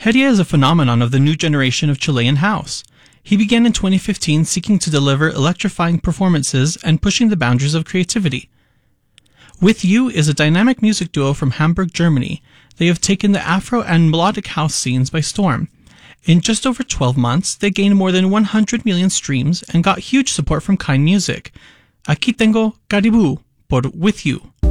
Heredia is a phenomenon of the new generation of Chilean house. He began in 2015 seeking to deliver electrifying performances and pushing the boundaries of creativity. With You is a dynamic music duo from Hamburg, Germany. They have taken the Afro and melodic house scenes by storm. In just over 12 months, they gained more than 100 million streams and got huge support from Kind Music. Aquí tengo Caribou por With You.